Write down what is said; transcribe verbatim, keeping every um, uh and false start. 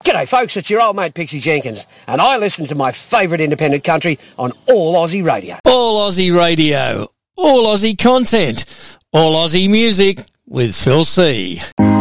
G'day folks, it's your old mate Pixie Jenkins, and I listen to my favourite independent country on All Aussie Radio. All Aussie Radio, all Aussie content, all Aussie music with Phil C.